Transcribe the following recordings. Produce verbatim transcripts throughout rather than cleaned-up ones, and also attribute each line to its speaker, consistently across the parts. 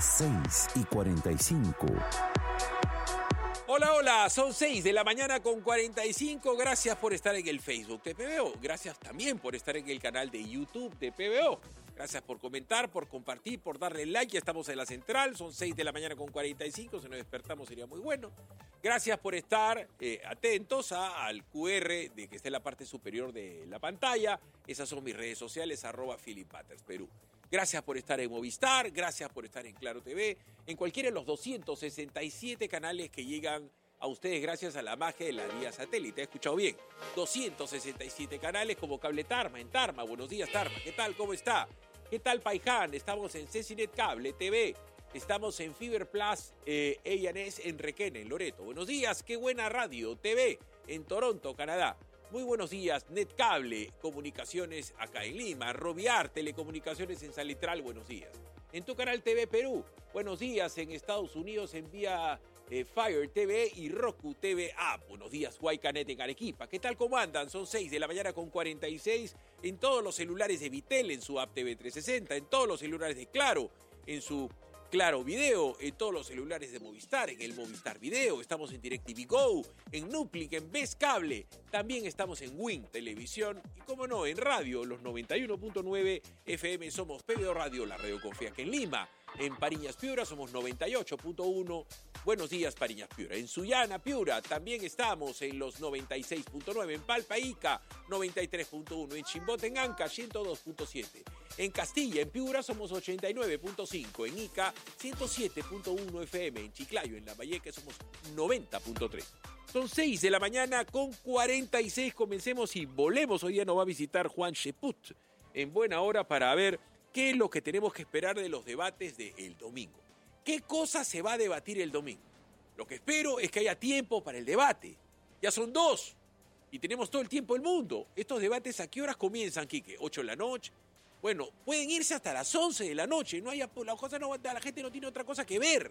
Speaker 1: seis y cuarenta y cinco.
Speaker 2: Hola, hola, son seis de la mañana con cuarenta y cinco. Gracias por estar en el Facebook de P B O. Gracias también por estar en el canal de YouTube de P B O. Gracias por comentar, por compartir, por darle like. Ya estamos en la central, son seis de la mañana con cuarenta y cinco. Si nos despertamos sería muy bueno. Gracias por estar eh, atentos a, al Q R de que está en la parte superior de la pantalla. Esas son mis redes sociales, arroba Philip Butters Perú. Gracias por estar en Movistar, gracias por estar en Claro T V, en cualquiera de los doscientos sesenta y siete canales que llegan a ustedes gracias a la magia de la vía satélite. ¿He escuchado bien? doscientos sesenta y siete canales como Cable Tarma, en Tarma. Buenos días, Tarma. ¿Qué tal? ¿Cómo está? ¿Qué tal, Paiján? Estamos en Cecinet Cable T V. Estamos en Fiber Plus eh, A and S en Requena, en Loreto. Buenos días, qué buena radio T V en Toronto, Canadá. Muy buenos días, Netcable, Comunicaciones acá en Lima, Roviar, Telecomunicaciones en Salitral, buenos días. En tu canal T V Perú, buenos días. En Estados Unidos envía eh, Fire T V y Roku T V App. Buenos días, Guaycanet en Arequipa. ¿Qué tal, cómo andan? Son seis de la mañana con cuarenta y seis en todos los celulares de Vitel, en su app T V trescientos sesenta, en todos los celulares de Claro, en su Claro Video, en todos los celulares de Movistar, en el Movistar Video, estamos en DirecTV Go, en Nuplic, en Best Cable, también estamos en Win Televisión y, como no, en radio, los noventa y uno punto nueve F M somos P B O Radio, la radio Confianza en Lima, en Pariñas Piura somos noventa y ocho punto uno, buenos días Pariñas Piura, en Sullana Piura también estamos en los noventa y seis punto nueve, en Palpa Ica noventa y tres punto uno, en Chimbote en Anca ciento dos punto siete. En Castilla, en Piura, somos ochenta y nueve punto cinco. En Ica, ciento siete punto uno F M. En Chiclayo, en Lambayeque, somos noventa punto tres. Son seis de la mañana con cuarenta y seis. Comencemos y volemos. Hoy día nos va a visitar Juan Cheput en buena hora para ver qué es lo que tenemos que esperar de los debates del domingo. ¿Qué cosa se va a debatir el domingo? Lo que espero es que haya tiempo para el debate. Ya son dos y tenemos todo el tiempo del mundo. Estos debates, ¿a qué horas comienzan, Quique? ¿ocho de la noche? Bueno, pueden irse hasta las once de la noche, no haya, la, cosa no, la gente no tiene otra cosa que ver.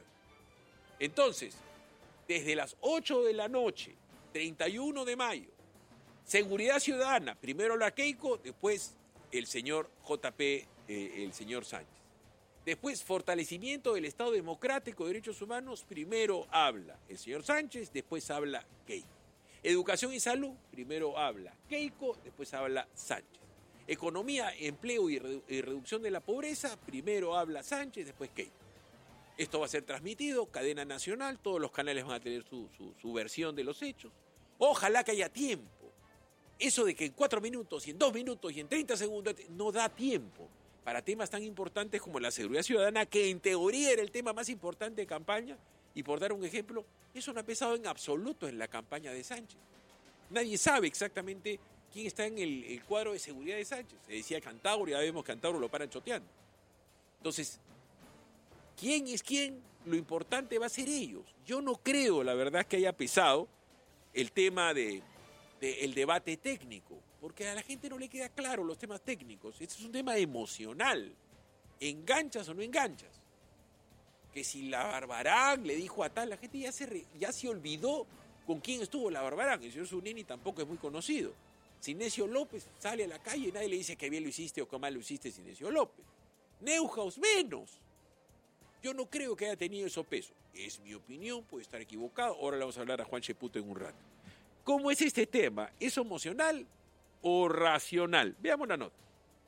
Speaker 2: Entonces, desde las ocho de la noche, treinta y uno de mayo, Seguridad Ciudadana, primero la Keiko, después el señor J P, eh, el señor Sánchez. Después, fortalecimiento del Estado Democrático de Derechos Humanos, primero habla el señor Sánchez, después habla Keiko. Educación y salud, primero habla Keiko, después habla Sánchez. Economía, empleo y, redu- y reducción de la pobreza, primero habla Sánchez, después Keiko. Esto va a ser transmitido, cadena nacional, todos los canales van a tener su, su, su versión de los hechos. Ojalá que haya tiempo. Eso de que en cuatro minutos, y en dos minutos, y en treinta segundos, no da tiempo para temas tan importantes como la seguridad ciudadana, que en teoría era el tema más importante de campaña, y por dar un ejemplo, eso no ha pesado en absoluto en la campaña de Sánchez. Nadie sabe exactamente quién está en el, el cuadro de seguridad de Sánchez. Se decía Cantauro, ya vemos que Cantauro lo paran choteando. Entonces, ¿quién es quién? Lo importante va a ser ellos. Yo no creo, la verdad, que haya pesado el tema de, de el debate técnico, porque a la gente no le queda claro los temas técnicos. Este es un tema emocional. ¿Enganchas o no enganchas? Que si la Barbarán le dijo a tal, la gente ya se, re, ya se olvidó con quién estuvo la Barbarán. El señor Zunini tampoco es muy conocido. Sinesio López sale a la calle y nadie le dice que bien lo hiciste o que mal lo hiciste, Sinesio López. Neuhaus menos. Yo no creo que haya tenido eso peso. Es mi opinión, puede estar equivocado. Ahora le vamos a hablar a Juan Cheputo en un rato. ¿Cómo es este tema? ¿Es emocional o racional? Veamos la nota.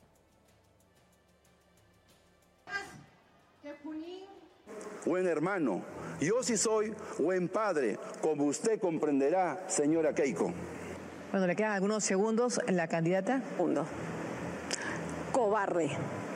Speaker 3: Buen hermano, yo sí soy buen padre, como usted comprenderá, señora Keiko.
Speaker 4: Bueno, le quedan algunos segundos. La candidata.
Speaker 5: Segundo. Cobarde.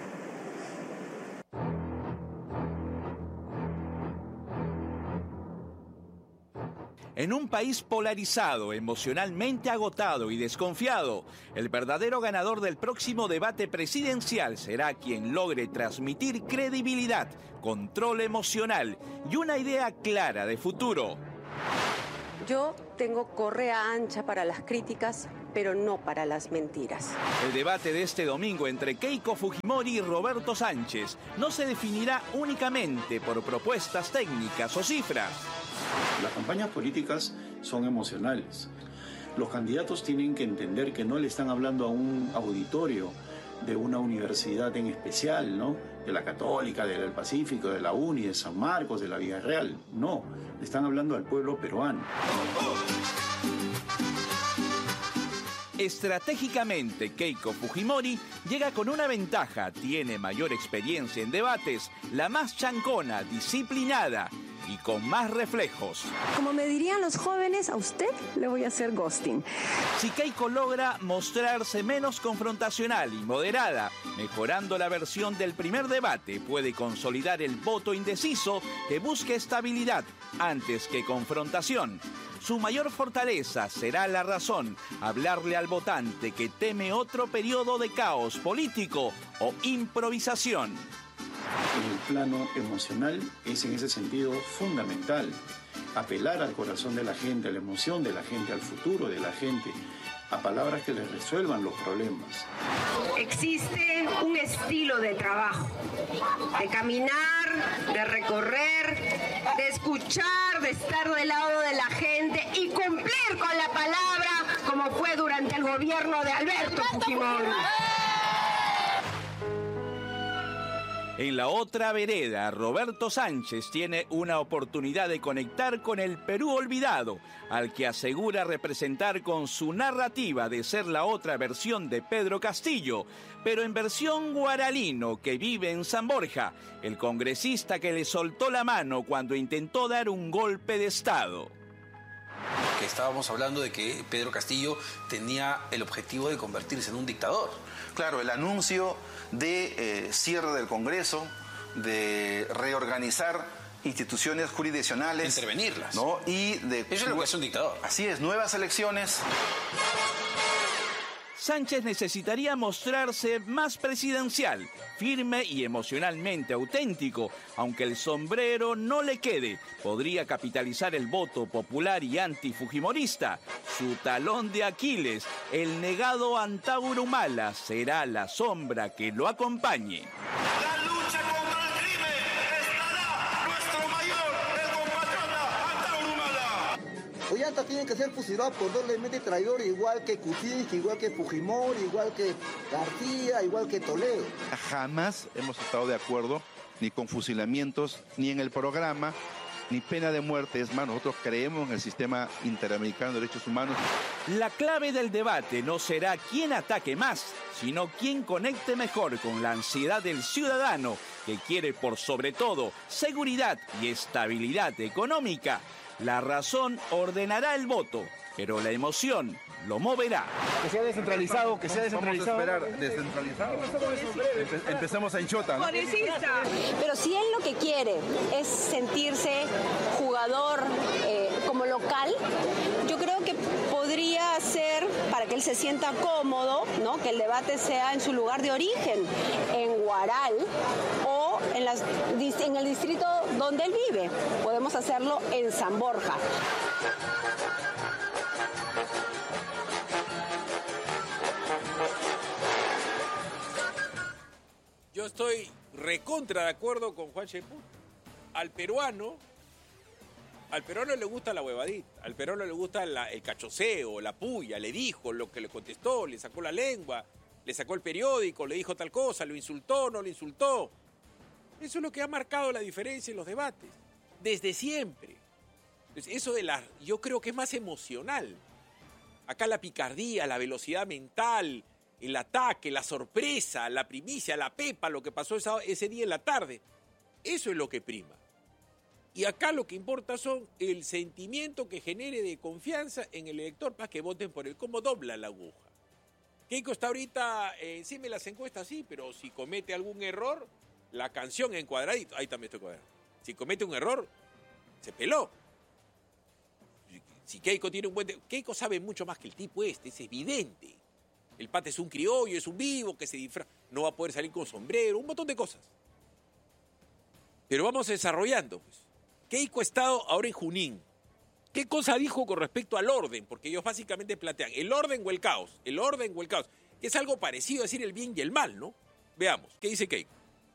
Speaker 6: En un país polarizado, emocionalmente agotado y desconfiado, el verdadero ganador del próximo debate presidencial será quien logre transmitir credibilidad, control emocional y una idea clara de futuro.
Speaker 5: Yo tengo correa ancha para las críticas, pero no para las mentiras.
Speaker 6: El debate de este domingo entre Keiko Fujimori y Roberto Sánchez no se definirá únicamente por propuestas técnicas o cifras.
Speaker 7: Las campañas políticas son emocionales. Los candidatos tienen que entender que no le están hablando a un auditorio de una universidad en especial, ¿no? De la Católica, de la del Pacífico, de la UNI, de San Marcos, de la Villarreal. No, le están hablando al pueblo peruano.
Speaker 6: Estratégicamente, Keiko Fujimori llega con una ventaja, tiene mayor experiencia en debates, la más chancona, disciplinada y con más reflejos.
Speaker 8: Como me dirían los jóvenes, a usted le voy a hacer ghosting.
Speaker 6: Si Keiko logra mostrarse menos confrontacional y moderada, mejorando la versión del primer debate, puede consolidar el voto indeciso que busque estabilidad antes que confrontación. Su mayor fortaleza será la razón, hablarle al votante que teme otro periodo de caos político o improvisación.
Speaker 7: En el plano emocional es en ese sentido fundamental apelar al corazón de la gente, a la emoción de la gente, al futuro de la gente, a palabras que les resuelvan los problemas.
Speaker 9: Existe un estilo de trabajo, de caminar, de recorrer, de escuchar, de estar del lado de la gente y cumplir con la palabra como fue durante el gobierno de Alberto Fujimori.
Speaker 6: En la otra vereda, Roberto Sánchez tiene una oportunidad de conectar con el Perú olvidado, al que asegura representar con su narrativa de ser la otra versión de Pedro Castillo, pero en versión guaralino que vive en San Borja, el congresista que le soltó la mano cuando intentó dar un golpe de Estado.
Speaker 10: Que estábamos hablando de que Pedro Castillo tenía el objetivo de convertirse en un dictador.
Speaker 3: Claro, el anuncio de eh, cierre del Congreso, de reorganizar instituciones jurisdiccionales.
Speaker 10: Intervenirlas.
Speaker 3: ¿No? Y de,
Speaker 10: Eso es lo que hace un dictador.
Speaker 3: Así es, nuevas elecciones.
Speaker 6: Sánchez necesitaría mostrarse más presidencial, firme y emocionalmente auténtico, aunque el sombrero no le quede. Podría capitalizar el voto popular y antifujimorista. Su talón de Aquiles, el negado Antauro Humala, será la sombra que lo acompañe.
Speaker 11: La lucha contra el crimen estará nuestro mayor, el compatriota Antauro Humala.
Speaker 12: Ollanta tiene que ser fusilado por doblemente traidor, igual que Kuczynski, igual que Fujimori, igual que García, igual que Toledo.
Speaker 13: Jamás hemos estado de acuerdo ni con fusilamientos, ni en el programa, ni pena de muerte. Es más, nosotros creemos en el sistema interamericano de derechos humanos.
Speaker 6: La clave del debate no será quién ataque más, sino quién conecte mejor con la ansiedad del ciudadano, que quiere por sobre todo seguridad y estabilidad económica. La razón ordenará el voto, pero la emoción lo moverá.
Speaker 14: Que sea descentralizado, que sea descentralizado.
Speaker 13: Vamos a esperar, descentralizado. Empe empecemos a Inchota, ¿no?
Speaker 5: Pero si él lo que quiere es sentirse jugador eh, como local, yo creo que podría ser, para que él se sienta cómodo, ¿no? Que el debate sea en su lugar de origen, en Huaral o en, las, en el distrito donde él vive. Podemos hacerlo en San Borja.
Speaker 2: Yo estoy recontra de acuerdo con Juan Cheput. Al peruano, al peruano le gusta la huevadita, al peruano le gusta la, el cachoseo, la puya, le dijo lo que le contestó, le sacó la lengua, le sacó el periódico, le dijo tal cosa, lo insultó, no lo insultó. Eso es lo que ha marcado la diferencia en los debates, desde siempre. Entonces, eso de la, yo creo que es más emocional. Acá la picardía, la velocidad mental, el ataque, la sorpresa, la primicia, la pepa, lo que pasó esa, ese día en la tarde. Eso es lo que prima. Y acá lo que importa son el sentimiento que genere de confianza en el elector para que voten por él. ¿Cómo dobla la aguja? Keiko está ahorita eh, encima de las encuestas, sí, pero si comete algún error, la canción en cuadradito, ahí también estoy cuadrado. Si comete un error, se peló. Si Keiko tiene un buen... De... Keiko sabe mucho más que el tipo este, es evidente. El pata es un criollo, es un vivo, que se disfraza. No va a poder salir con sombrero, un montón de cosas. Pero vamos desarrollando. Pues. Keiko ha estado ahora en Junín. ¿Qué cosa dijo con respecto al orden? Porque ellos básicamente plantean el orden o el caos. El orden o el caos. Que es algo parecido a decir el bien y el mal, ¿no? Veamos, ¿qué dice Keiko?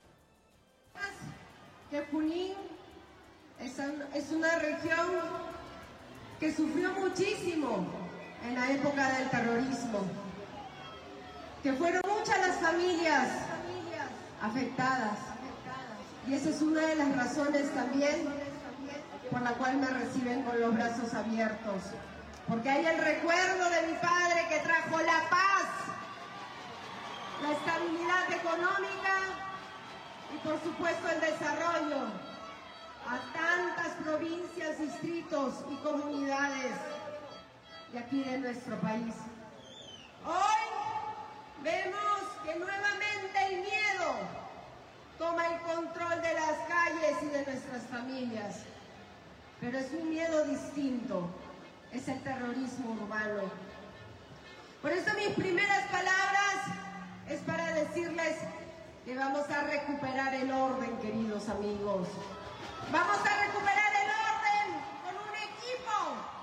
Speaker 9: Que Junín es una región que sufrió muchísimo en la época del terrorismo. Que fueron muchas las familias afectadas y esa es una de las razones también por la cual me reciben con los brazos abiertos, porque hay el recuerdo de mi padre que trajo la paz, la estabilidad económica y por supuesto el desarrollo a tantas provincias, distritos y comunidades de aquí de nuestro país. Hoy vemos que nuevamente el miedo toma el control de las calles y de nuestras familias, pero es un miedo distinto, es el terrorismo urbano. Por eso mis primeras palabras es para decirles que vamos a recuperar el orden, queridos amigos. Vamos a recuperar el orden con un equipo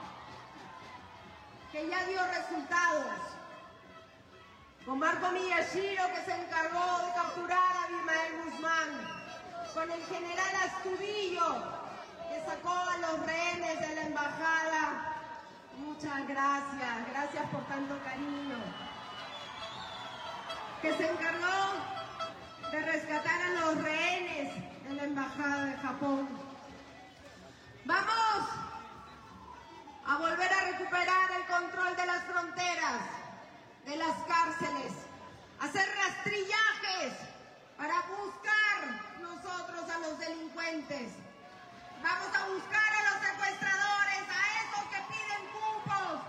Speaker 9: que ya dio resultados. Con Marco Miyashiro, que se encargó de capturar a Abimael Guzmán. Con el general Astudillo, que sacó a los rehenes de la embajada. Muchas gracias, gracias por tanto cariño. Que se encargó de rescatar a los rehenes de la embajada de Japón. Vamos a volver a recuperar el control de las fronteras, de las cárceles, hacer rastrillajes para buscar nosotros a los delincuentes. Vamos a buscar a los secuestradores, a esos que piden cupos.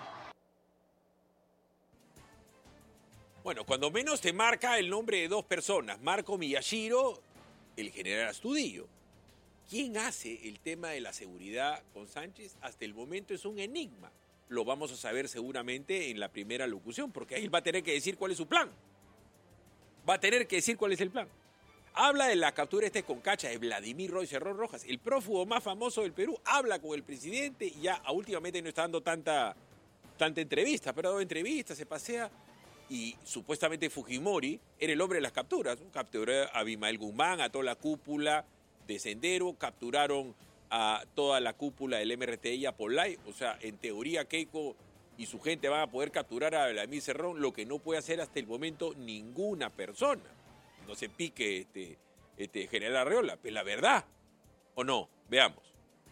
Speaker 2: Bueno, cuando menos te marca el nombre de dos personas, Marco Miyashiro, el general Astudillo. ¿Quién hace el tema de la seguridad con Sánchez? Hasta el momento es un enigma. Lo vamos a saber seguramente en la primera locución, porque ahí va a tener que decir cuál es su plan. Va a tener que decir cuál es el plan. Habla de la captura este con cacha de Vladimir Roy Cerrón Rojas, el prófugo más famoso del Perú. Habla con el presidente y ya últimamente no está dando tanta, tanta entrevista, pero ha dado entrevistas, se pasea. Y supuestamente Fujimori era el hombre de las capturas. Capturó a Abimael Guzmán, a toda la cúpula de Sendero, capturaron a toda la cúpula del M R T I y a Polay. O sea, en teoría Keiko y su gente van a poder capturar a Vladimir Cerrón, lo que no puede hacer hasta el momento ninguna persona. No se pique este, este general Arreola, pues la verdad, ¿o no? Veamos.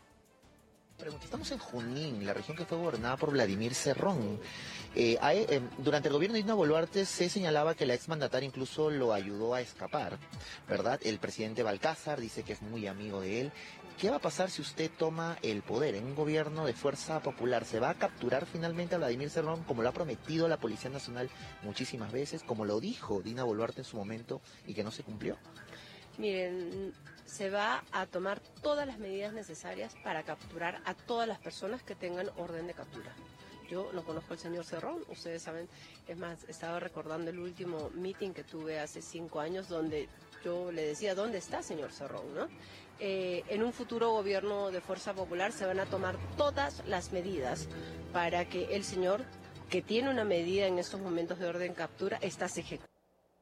Speaker 15: Estamos en Junín, la región que fue gobernada por Vladimir Cerrón. Eh, hay, eh, durante el gobierno de Dina Boluarte se señalaba que la exmandataria incluso lo ayudó a escapar, ¿verdad? El presidente Balcázar dice que es muy amigo de él. ¿Qué va a pasar si usted toma el poder en un gobierno de fuerza popular? ¿Se va a capturar finalmente a Vladimir Cerrón como lo ha prometido la Policía Nacional muchísimas veces, como lo dijo Dina Boluarte en su momento y que no se cumplió?
Speaker 16: Miren, se va a tomar todas las medidas necesarias para capturar a todas las personas que tengan orden de captura. Yo no conozco al señor Cerrón, ustedes saben, es más, estaba recordando el último meeting que tuve hace cinco años donde yo le decía, ¿dónde está señor Cerrón?, ¿no? Eh, en un futuro gobierno de Fuerza Popular se van a tomar todas las medidas para que el señor, que tiene una medida en estos momentos de orden de captura, esta se ejecute.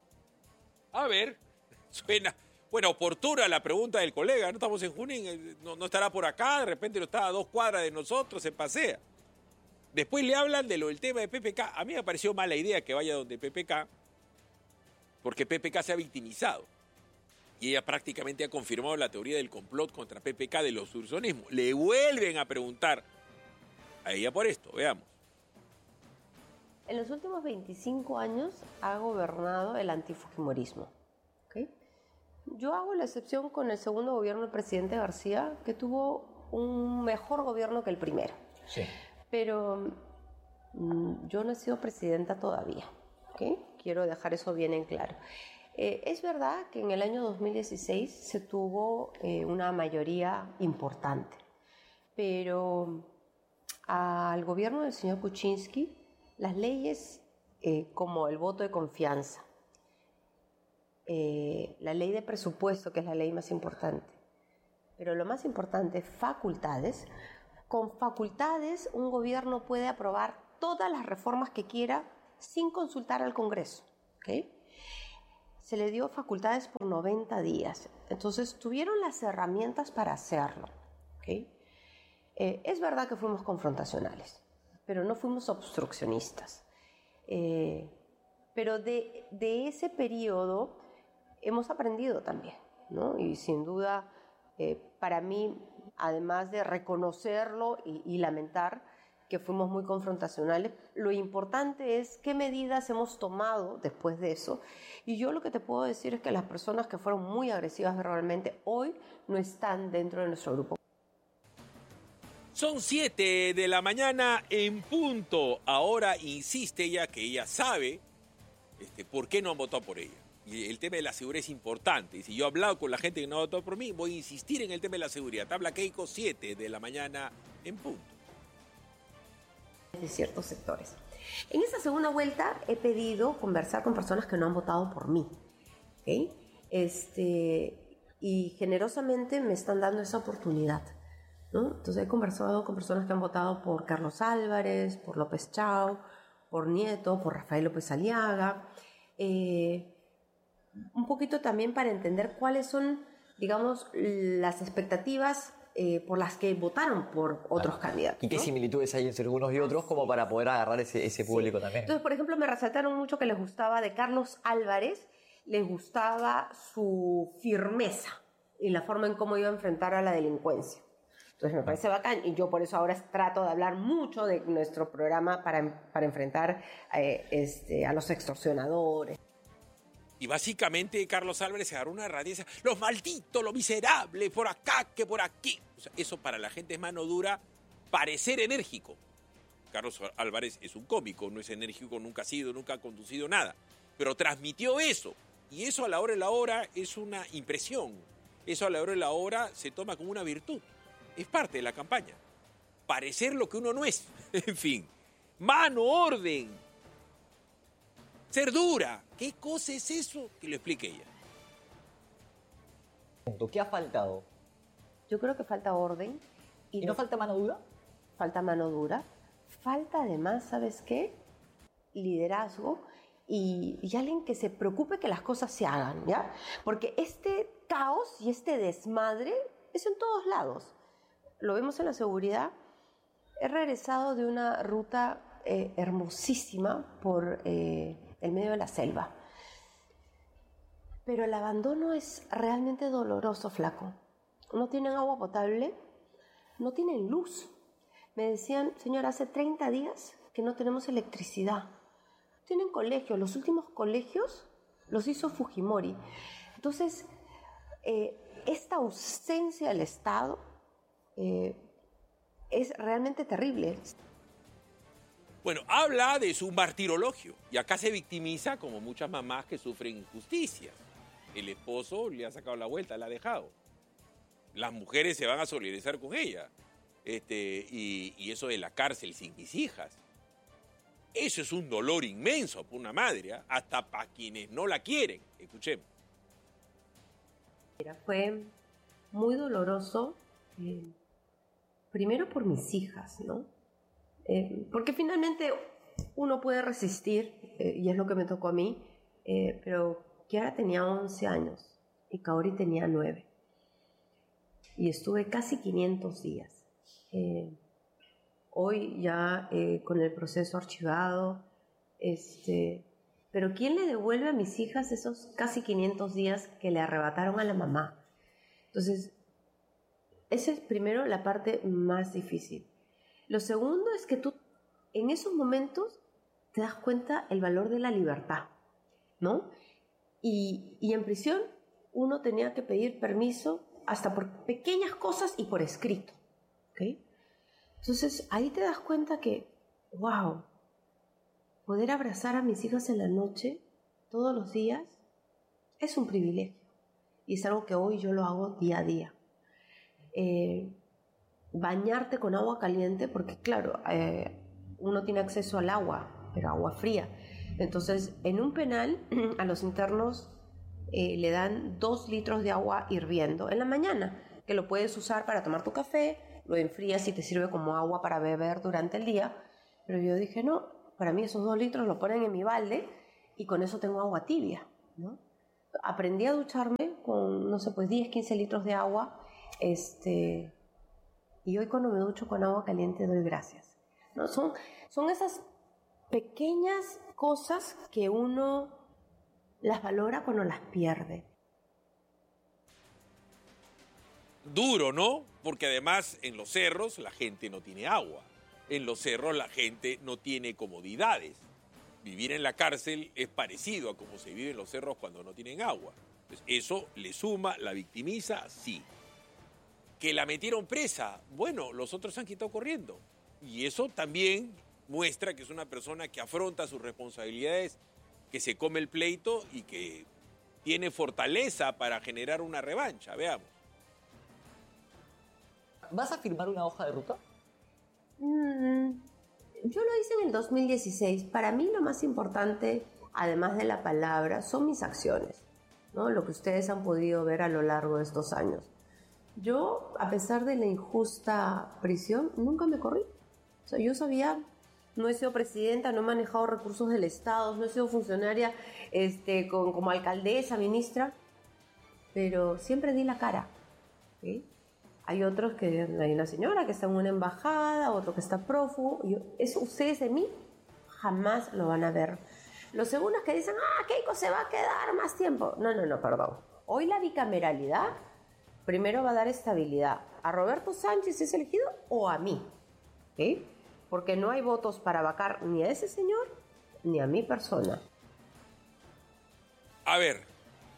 Speaker 2: A ver, suena... Bueno, oportuna la pregunta del colega, no estamos en Junín, no, no estará por acá, de repente no está a dos cuadras de nosotros, se pasea. Después le hablan de lo del tema de P P K. A mí me pareció mala idea que vaya donde P P K, porque P P K se ha victimizado. Y ella prácticamente ha confirmado la teoría del complot contra P P K de los ursonismos. Le vuelven a preguntar a ella por esto, veamos.
Speaker 16: En los últimos veinticinco años ha gobernado el antifujimorismo. ¿Okay? Yo hago la excepción con el segundo gobierno del presidente García, que tuvo un mejor gobierno que el primero.
Speaker 15: Sí.
Speaker 16: Pero mmm, yo no he sido presidenta todavía. ¿Okay? Quiero dejar eso bien en claro. Eh, es verdad que en el año dos mil dieciséis se tuvo eh, una mayoría importante, pero al gobierno del señor Kuczynski, las leyes eh, como el voto de confianza, eh, la ley de presupuesto, que es la ley más importante, pero lo más importante, facultades. Con facultades un gobierno puede aprobar todas las reformas que quiera sin consultar al Congreso. ¿Okay? Se le dio facultades por noventa días. Entonces tuvieron las herramientas para hacerlo. ¿Okay? Eh, es verdad que fuimos confrontacionales, pero no fuimos obstruccionistas. Eh, Pero de, de ese periodo hemos aprendido también, ¿no? Y sin duda, eh, para mí, además de reconocerlo y, y lamentar que fuimos muy confrontacionales, lo importante es qué medidas hemos tomado después de eso. Y yo lo que te puedo decir es que las personas que fueron muy agresivas verbalmente hoy no están dentro de nuestro grupo.
Speaker 2: Son siete de la mañana en punto. Ahora insiste ella que ella sabe este, por qué no han votado por ella. Y el tema de la seguridad es importante. Y si yo he hablado con la gente que no ha votado por mí, voy a insistir en el tema de la seguridad. Tabla Keiko, siete de la mañana en punto.
Speaker 16: De ciertos sectores. En esta segunda vuelta he pedido conversar con personas que no han votado por mí. ¿Okay? Este, y generosamente me están dando esa oportunidad, ¿no? Entonces he conversado con personas que han votado por Carlos Álvarez, por López Chao, por Nieto, por Rafael López Aliaga. Eh, un poquito también para entender cuáles son, digamos, las expectativas eh, por las que votaron por otros ah, candidatos.
Speaker 17: ¿Y qué
Speaker 16: ¿no?
Speaker 17: similitudes hay entre unos y otros como para poder agarrar ese, ese público sí. también?
Speaker 16: Entonces, por ejemplo, me resaltaron mucho que les gustaba de Carlos Álvarez, les gustaba su firmeza y la forma en cómo iba a enfrentar a la delincuencia. Entonces me parece bacán y yo por eso ahora trato de hablar mucho de nuestro programa para, para enfrentar eh, este, a los extorsionadores.
Speaker 2: Y básicamente Carlos Álvarez se agarró una radieza. Los malditos, los miserables, por acá que por aquí. O sea, eso para la gente es mano dura, parecer enérgico. Carlos Álvarez es un cómico, no es enérgico, nunca ha sido, nunca ha conducido nada. Pero transmitió eso. Y eso a la hora de la hora es una impresión. Eso a la hora de la hora se toma como una virtud. Es parte de la campaña. Parecer lo que uno no es. En fin. Mano, orden. Ser dura. ¿Qué cosa es eso? Que lo explique ella.
Speaker 17: ¿Qué ha faltado?
Speaker 16: Yo creo que falta orden.
Speaker 17: ¿Y, ¿Y no falta mano dura?
Speaker 16: Falta mano dura. Falta además, ¿sabes qué? Liderazgo y, y alguien que se preocupe que las cosas se hagan, ¿ya? Porque este caos y este desmadre es en todos lados. Lo vemos en la seguridad. He regresado de una ruta eh, hermosísima por eh, el medio de la selva. Pero el abandono es realmente doloroso, flaco. No tienen agua potable, no tienen luz. Me decían, señora, hace treinta días que no tenemos electricidad. Tienen colegios, los últimos colegios los hizo Fujimori. Entonces, eh, esta ausencia del Estado eh, es realmente terrible.
Speaker 2: Bueno, habla de su martirologio y acá se victimiza como muchas mamás que sufren injusticias. El esposo le ha sacado la vuelta, la ha dejado. Las mujeres se van a solidarizar con ella. Este, y, y eso de la cárcel sin mis hijas. Eso es un dolor inmenso para una madre, ¿eh? Hasta para quienes no la quieren. Escuchemos.
Speaker 16: Fue muy doloroso, eh, primero por mis hijas, ¿no? Eh, porque finalmente uno puede resistir, eh, y es lo que me tocó a mí, eh, pero Kiara tenía once años y Kaori tenía nueve. Y estuve casi quinientos días. Eh, hoy ya eh, con el proceso archivado, este, pero ¿quién le devuelve a mis hijas esos casi quinientos días que le arrebataron a la mamá? Entonces, esa es primero la parte más difícil. Lo segundo es que tú en esos momentos te das cuenta el valor de la libertad, ¿no? Y, y en prisión uno tenía que pedir permiso hasta por pequeñas cosas y por escrito, ¿ok? Entonces ahí te das cuenta que, wow, poder abrazar a mis hijas en la noche, todos los días, es un privilegio. Y es algo que hoy yo lo hago día a día. Eh, bañarte con agua caliente, porque claro, eh, uno tiene acceso al agua, pero agua fría. Entonces, en un penal, a los internos eh, le dan dos litros de agua hirviendo en la mañana, que lo puedes usar para tomar tu café, lo enfrías y te sirve como agua para beber durante el día. Pero yo dije, no, para mí esos dos litros lo ponen en mi balde y con eso tengo agua tibia, ¿no? Aprendí a ducharme con, no sé, pues diez, quince litros de agua, este, y hoy cuando me ducho con agua caliente doy gracias, ¿no? Son, son esas pequeñas cosas que uno las valora cuando las pierde.
Speaker 2: Duro, ¿no? Porque además en los cerros la gente no tiene agua. En los cerros la gente no tiene comodidades. Vivir en la cárcel es parecido a como se vive en los cerros cuando no tienen agua. Pues eso le suma, la victimiza, sí. Que la metieron presa, bueno, los otros se han quitado corriendo. Y eso también muestra que es una persona que afronta sus responsabilidades, que se come el pleito y que tiene fortaleza para generar una revancha. Veamos.
Speaker 17: ¿Vas a firmar una hoja de ruta?
Speaker 16: Mm, yo lo hice en el dos mil dieciséis. Para mí lo más importante, además de la palabra, son mis acciones, ¿no? Lo que ustedes han podido ver a lo largo de estos años. Yo, a pesar de la injusta prisión, nunca me corrí. O sea, yo sabía, no he sido presidenta, no he manejado recursos del Estado, no he sido funcionaria este, con, como alcaldesa, ministra, pero siempre di la cara, ¿sí? Hay otros que, hay una señora que está en una embajada, otro que está prófugo. Yo, eso ustedes de mí jamás lo van a ver. Los segundos que dicen, ah, Keiko se va a quedar más tiempo. No, no, no, perdón. Hoy la bicameralidad primero va a dar estabilidad. ¿A Roberto Sánchez es elegido o a mí? ¿Sí? Porque no hay votos para vacar ni a ese señor ni a mi persona.
Speaker 2: A ver,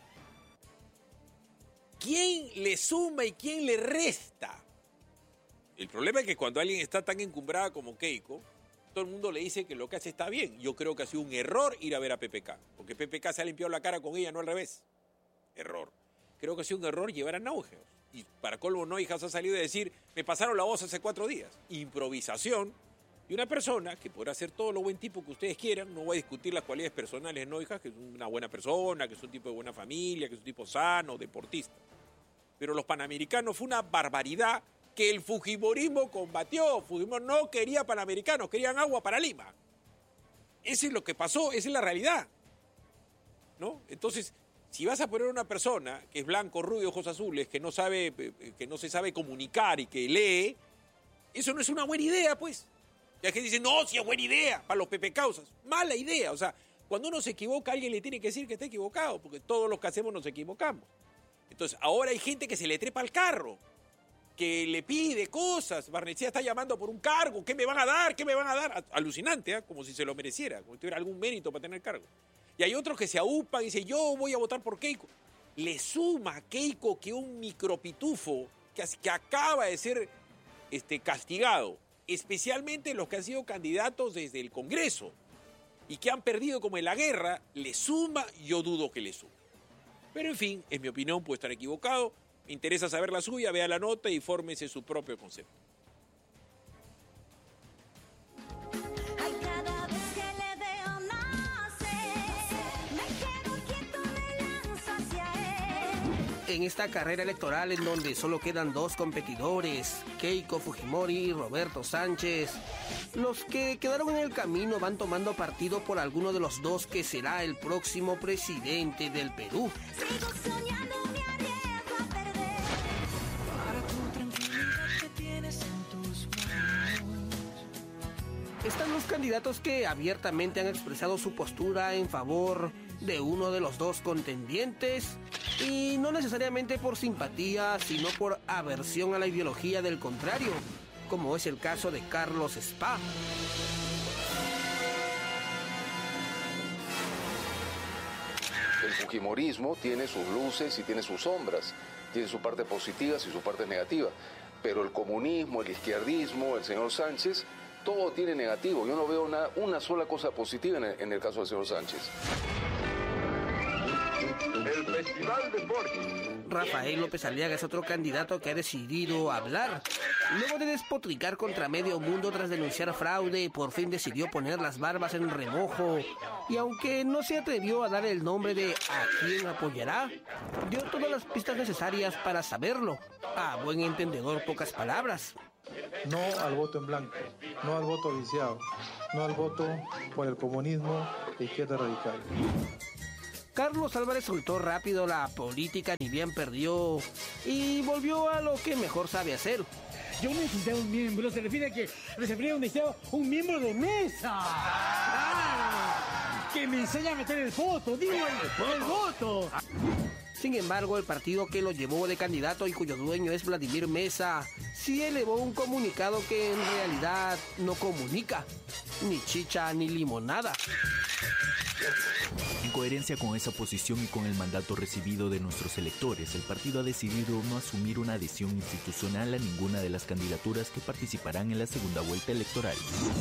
Speaker 2: ¿quién le suma y quién le resta? El problema es que cuando alguien está tan encumbrada como Keiko, todo el mundo le dice que lo que hace está bien. Yo creo que ha sido un error ir a ver a P P K, porque P P K se ha limpiado la cara con ella, no al revés. Error. Creo que ha sido un error llevar a Náuseos. Y para colmo, Náuseos ha salido a decir, me pasaron la voz hace cuatro días. Improvisación. Y una persona que podrá ser todo lo buen tipo que ustedes quieran, no voy a discutir las cualidades personales de Náuseos, que es una buena persona, que es un tipo de buena familia, que es un tipo sano, deportista. Pero los panamericanos fue una barbaridad que el fujimorismo combatió. Fujimori no quería panamericanos, querían agua para Lima. Eso es lo que pasó, esa es la realidad, ¿no? Entonces, si vas a poner a una persona que es blanco, rubio, ojos azules, que no sabe, que no se sabe comunicar y que lee, eso no es una buena idea, pues. Ya que dicen, no, si es buena idea, para los Pepe Causas. Mala idea, o sea, cuando uno se equivoca, alguien le tiene que decir que está equivocado, porque todos los que hacemos nos equivocamos. Entonces, ahora hay gente que se le trepa al carro, que le pide cosas. Barnechea está llamando por un cargo, ¿qué me van a dar? ¿Qué me van a dar? Alucinante, ¿eh? Como si se lo mereciera, como si tuviera algún mérito para tener cargo. Y hay otros que se aupan y dicen, yo voy a votar por Keiko. Le suma a Keiko que un micropitufo que, que acaba de ser este, castigado, especialmente los que han sido candidatos desde el Congreso y que han perdido como en la guerra, le suma, yo dudo que le sume. Pero en fin, en mi opinión puede estar equivocado. Me interesa saber la suya, vea la nota y fórmese su propio concepto.
Speaker 18: En esta carrera electoral en donde solo quedan dos competidores, Keiko Fujimori y Roberto Sánchez, los que quedaron en el camino van tomando partido por alguno de los dos que será el próximo presidente del Perú. Están los candidatos que abiertamente han expresado su postura en favor de uno de los dos contendientes y no necesariamente por simpatía, sino por aversión a la ideología del contrario, como es el caso de Carlos Spa.
Speaker 19: El fujimorismo tiene sus luces y tiene sus sombras, tiene sus partes positivas y sus partes negativas, pero el comunismo, el izquierdismo, el señor Sánchez, todo tiene negativo. Yo no veo una, una sola cosa positiva en el, en el caso del señor Sánchez.
Speaker 11: El Festival de Forti.
Speaker 18: Rafael López Aliaga es otro candidato que ha decidido hablar. Luego de despotricar contra medio mundo tras denunciar fraude, por fin decidió poner las barbas en remojo. Y aunque no se atrevió a dar el nombre de a quién apoyará, dio todas las pistas necesarias para saberlo. A buen entendedor, pocas palabras.
Speaker 20: No al voto en blanco, no al voto viciado, no al voto por el comunismo de izquierda radical.
Speaker 18: Carlos Álvarez soltó rápido la política, ni bien perdió, y volvió a lo que mejor sabe hacer.
Speaker 21: Yo necesitaba un miembro, se refiere a que se refiere a un, un miembro de mesa. que me enseñe a meter el voto, digo el, el voto.
Speaker 18: Sin embargo, el partido que lo llevó de candidato y cuyo dueño es Vladimir Mesa, sí elevó un comunicado que en realidad no comunica, ni chicha ni limonada.
Speaker 1: En coherencia con esa posición y con el mandato recibido de nuestros electores, el partido ha decidido no asumir una adhesión institucional a ninguna de las candidaturas que participarán en la segunda vuelta electoral.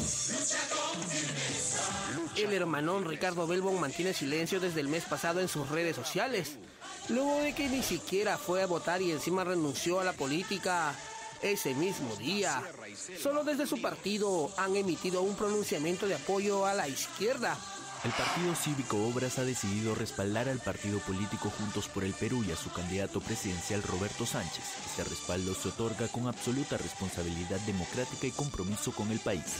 Speaker 18: El hermanón Ricardo Belbon mantiene silencio desde el mes pasado en sus redes sociales, luego de que ni siquiera fue a votar y encima renunció a la política ese mismo día. Solo desde su partido han emitido un pronunciamiento de apoyo a la izquierda.
Speaker 1: El Partido Cívico Obras ha decidido respaldar al partido político Juntos por el Perú y a su candidato presidencial Roberto Sánchez. Este respaldo se otorga con absoluta responsabilidad democrática y compromiso con el país.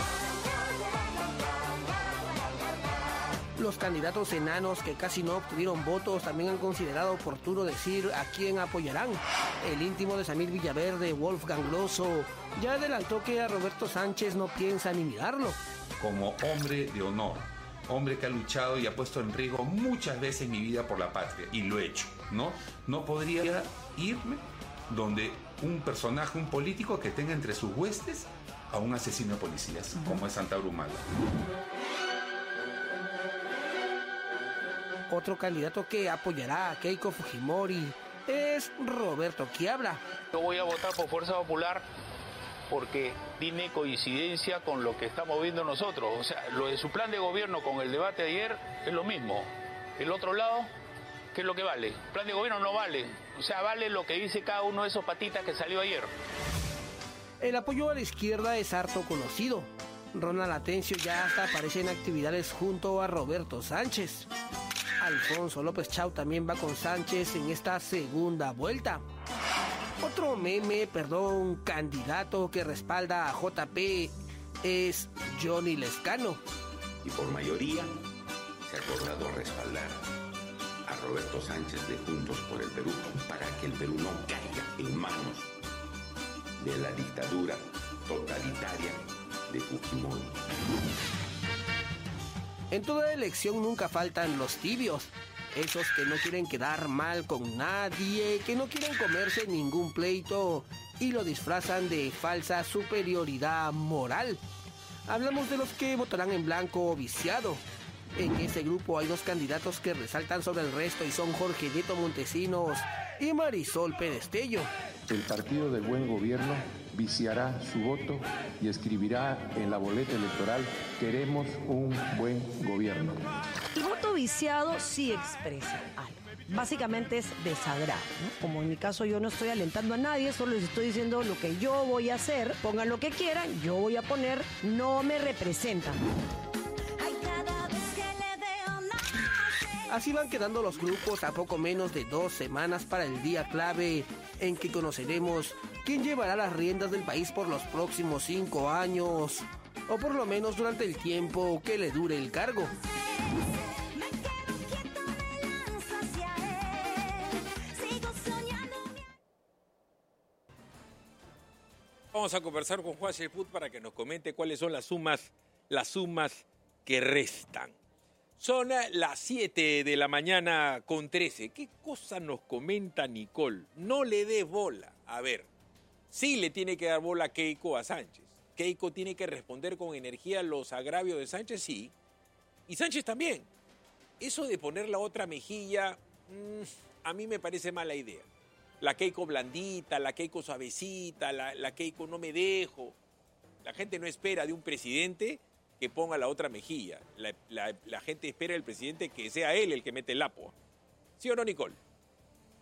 Speaker 18: Los candidatos enanos que casi no obtuvieron votos también han considerado oportuno decir a quién apoyarán. El íntimo de Samir Villaverde, Wolfgang Lozo, ya adelantó que a Roberto Sánchez no piensa ni mirarlo.
Speaker 22: Como hombre de honor, hombre que ha luchado y ha puesto en riesgo muchas veces mi vida por la patria, y lo he hecho, ¿no? No podría irme donde un personaje, un político que tenga entre sus huestes a un asesino de policías, como es Santa Brumala.
Speaker 18: Otro candidato que apoyará a Keiko Fujimori es Roberto Quiabra.
Speaker 23: Yo voy a votar por Fuerza Popular porque tiene coincidencia con lo que estamos viendo nosotros. O sea, lo de su plan de gobierno con el debate de ayer es lo mismo. El otro lado, ¿qué es lo que vale? El plan de gobierno no vale. O sea, vale lo que dice cada uno de esos patitas que salió ayer.
Speaker 18: El apoyo a la izquierda es harto conocido. Ronald Atencio ya hasta aparece en actividades junto a Roberto Sánchez. Alfonso López Chau también va con Sánchez en esta segunda vuelta. Otro meme, perdón, candidato que respalda a J P es Johnny Lescano.
Speaker 24: Y por mayoría se ha acordado respaldar a Roberto Sánchez de Juntos por el Perú para que el Perú no caiga en manos de la dictadura totalitaria de Fujimori.
Speaker 18: En toda elección nunca faltan los tibios, esos que no quieren quedar mal con nadie, que no quieren comerse ningún pleito y lo disfrazan de falsa superioridad moral. Hablamos de los que votarán en blanco o viciado. En ese grupo hay dos candidatos que resaltan sobre el resto y son Jorge Nieto Montesinos y Marisol Pedestello.
Speaker 7: El Partido del Buen Gobierno viciará su voto y escribirá en la boleta electoral: queremos un buen gobierno.
Speaker 8: El voto viciado sí expresa algo. Básicamente es desagrado, ¿no? Como en mi caso yo no estoy alentando a nadie, solo les estoy diciendo lo que yo voy a hacer, pongan lo que quieran, yo voy a poner, no me representan.
Speaker 18: Así van quedando los grupos a poco menos de dos semanas para el día clave en que conoceremos quién llevará las riendas del país por los próximos cinco años, o por lo menos durante el tiempo que le dure el cargo.
Speaker 2: Vamos a conversar con Juan Sheput para que nos comente cuáles son las sumas, las sumas que restan. Son las siete de la mañana con trece. ¿Qué cosa nos comenta Nicole? No le des bola. A ver, sí le tiene que dar bola a Keiko a Sánchez. Keiko tiene que responder con energía a los agravios de Sánchez, sí. Y Sánchez también. Eso de poner la otra mejilla, mmm, a mí me parece mala idea. La Keiko blandita, la Keiko suavecita, la, la Keiko no me dejo. La gente no espera de un presidente que ponga la otra mejilla. La, la, la gente espera del presidente que sea él el que mete el lapo. ¿Sí o no, Nicole?